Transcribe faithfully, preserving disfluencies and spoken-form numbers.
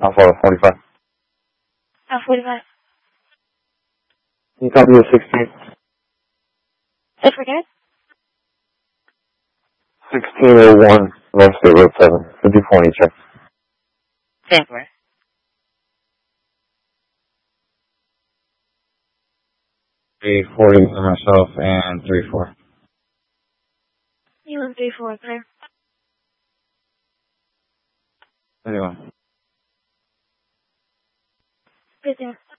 Alpha forty-five. Alpha forty-five. Can you copy the sixteen? Say forget? sixteen oh one, North State Road seven, fifty-four check. Stand for it. three forty for myself and three four. You and three four, clear. Anyone? Good there.